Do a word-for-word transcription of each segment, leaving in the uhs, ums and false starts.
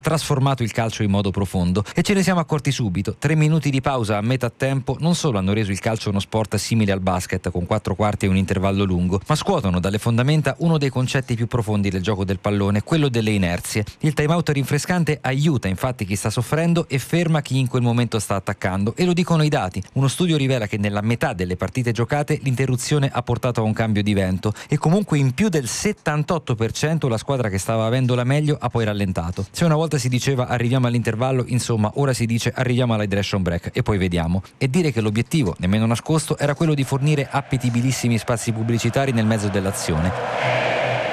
trasformato il calcio in modo profondo e ce ne siamo accorti subito. Tre minuti di pausa a metà tempo non solo hanno reso il calcio uno sport simile al basket con quattro quarti e un intervallo lungo, ma scuotono dalle fondamenta uno dei concetti più profondi del gioco del pallone, quello delle inerzie. Il timeout rinfrescante aiuta infatti chi sta soffrendo e ferma chi in quel momento sta attaccando, e lo dicono i dati. Uno studio rivela che nella metà delle partite giocate l'interruzione ha portato a un cambio di vento e comunque in più del settantotto per cento la squadra che stava avendo la meglio ha poi rallentato. Se una volta si diceva arriviamo all'intervallo, insomma ora si dice arriviamo all'hydration break e poi vediamo. E dire che l'obiettivo, nemmeno nascosto, era quello di fornire appetibilissimi spazi pubblicitari nel mezzo dell'azione.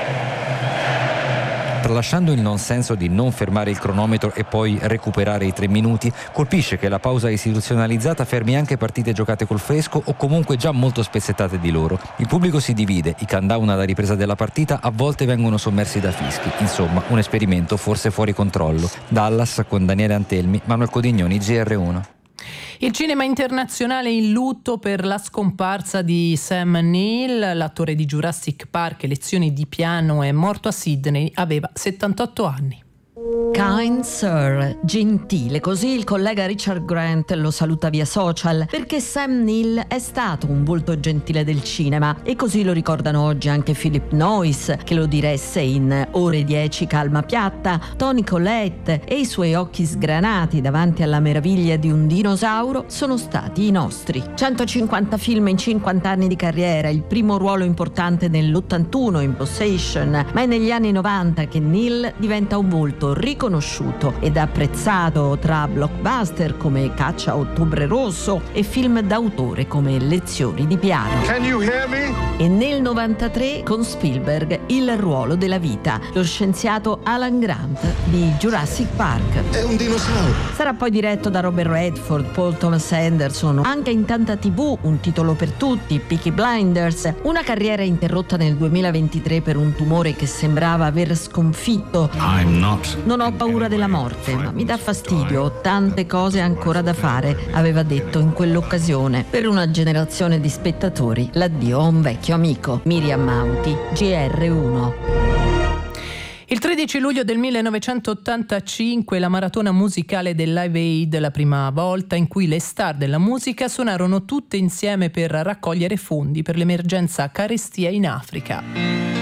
Tralasciando il non senso di non fermare il cronometro e poi recuperare i tre minuti, colpisce che la pausa istituzionalizzata fermi anche partite giocate col fresco o comunque già molto spezzettate di loro. Il pubblico si divide, i countdown alla ripresa della partita a volte vengono sommersi da fischi. Insomma, un esperimento forse fuori controllo. Dallas con Daniele Antelmi, Manuel Codignoni, G R uno. Il cinema internazionale in lutto per la scomparsa di Sam Neill, l'attore di Jurassic Park e Lezioni di piano, è morto a Sydney, aveva settantotto anni. Kind Sir, gentile, così il collega Richard Grant lo saluta via social, perché Sam Neill è stato un volto gentile del cinema e così lo ricordano oggi anche Philip Noyce, che lo diresse in Ore dieci calma piatta, Toni Collette e i suoi occhi sgranati davanti alla meraviglia di un dinosauro sono stati i nostri. centocinquanta film in cinquanta anni di carriera, il primo ruolo importante nell'ottantuno in Possession, ma è negli anni novanta che Neill diventa un volto riconosciuto ed apprezzato tra blockbuster come Caccia a Ottobre Rosso e film d'autore come Lezioni di piano. Can you hear me? E nel novantatré con Spielberg Il ruolo della vita, lo scienziato Alan Grant di Jurassic Park. È un dinosauro. Sarà poi diretto da Robert Redford, Paul Thomas Anderson, anche in tanta tivù, Un titolo per tutti, Peaky Blinders, una carriera interrotta nel duemilaventitré per un tumore che sembrava aver sconfitto. I'm not. Non ho paura della morte, ma mi dà fastidio, ho tante cose ancora da fare, aveva detto in quell'occasione. Per una generazione di spettatori, l'addio a un vecchio amico. Miriam Mauti, G R uno. Il tredici luglio del millenovecentottantacinque la maratona musicale del Live Aid, la prima volta in cui le star della musica suonarono tutte insieme per raccogliere fondi per l'emergenza carestia in Africa.